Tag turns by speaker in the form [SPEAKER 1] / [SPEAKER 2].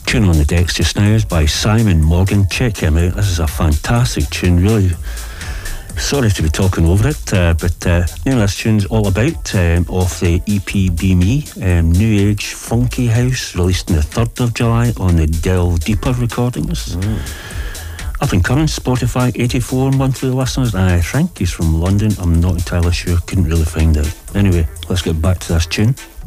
[SPEAKER 1] Tune on the decks just now is by Simon Morgan. Check him out. This is a fantastic tune, really. Sorry to be talking over it, but this tune's all about off the EP Be Me, New Age Funky House, released on the 3rd of July on the Delve Deeper recordings. Up and coming, Spotify, 84 monthly listeners. I think he's from London. I'm not entirely sure, couldn't really find out. Anyway, let's get back to this tune.